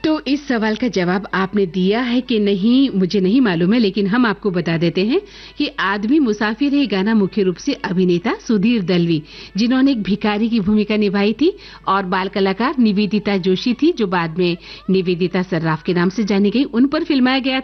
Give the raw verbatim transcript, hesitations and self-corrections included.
तो इस सवाल का जवाब आपने दिया है कि नहीं मुझे नहीं मालूम है, लेकिन हम आपको बता देते हैं कि आदमी मुसाफिर है गाना मुख्य रूप से अभिनेता सुधीर दलवी, जिन्होंने एक भिखारी की भूमिका निभाई थी, और बाल कलाकार निवेदिता जोशी थी, जो बाद में निवेदिता सर्राफ के नाम से जानी गई, उन पर फिल्माया गया